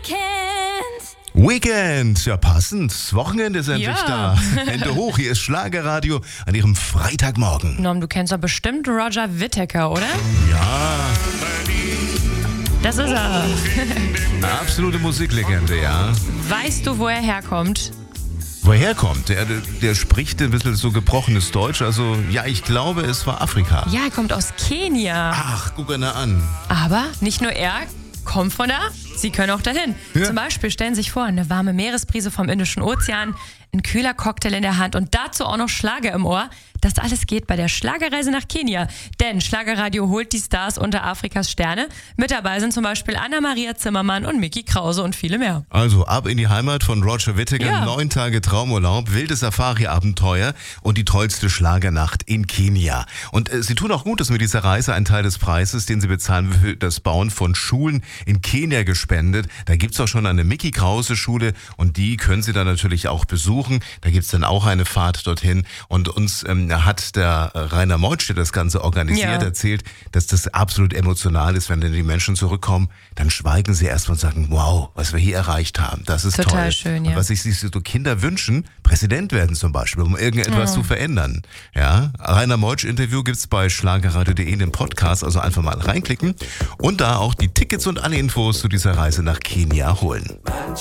Weekend, ja passend. Das Wochenende ist endlich da. Hände hoch, hier ist Schlagerradio an Ihrem Freitagmorgen. Norm, du kennst doch bestimmt Roger Whittaker, oder? Ja, Das ist er. eine absolute Musiklegende, ja. Weißt du, wo er herkommt? Woher kommt? Der spricht ein bisschen so gebrochenes Deutsch, also ja, ich glaube, es war Afrika. Ja, er kommt aus Kenia. Ach, guck ihn an. Aber nicht nur er kommt von da, Sie können auch dahin. Ja. Zum Beispiel stellen Sie sich vor, eine warme Meeresbrise vom Indischen Ozean, ein kühler Cocktail in der Hand und dazu auch noch Schlager im Ohr. Das alles geht bei der Schlagerreise nach Kenia. Denn Schlagerradio holt die Stars unter Afrikas Sterne. Mit dabei sind zum Beispiel Anna-Maria Zimmermann und Micky Krause und viele mehr. Also ab in die Heimat von Roger Whittaker, Ja. 9 Tage Traumurlaub, wildes Safari-Abenteuer und die tollste Schlagernacht in Kenia. Und Sie tun auch Gutes mit dieser Reise, einen Teil des Preises, den Sie bezahlen, für das Bauen von Schulen in Kenia gespendet. Da gibt's auch schon eine Micky Krause Schule und die können Sie dann natürlich auch besuchen. Da gibt's dann auch eine Fahrt dorthin und uns hat der Rainer Meutsch, der das Ganze organisiert, erzählt, dass das absolut emotional ist, wenn dann die Menschen zurückkommen, dann schweigen sie erstmal und sagen, wow, was wir hier erreicht haben, das ist Total toll. schön, und ja. was sich so Kinder wünschen, Präsident werden zum Beispiel, um irgendetwas zu verändern. Ja, Rainer Meutsch Interview gibt's bei schlagerradio.de in den Podcast, also einfach mal reinklicken und da auch die Tickets und alle Infos zu dieser Reise nach Kenia holen.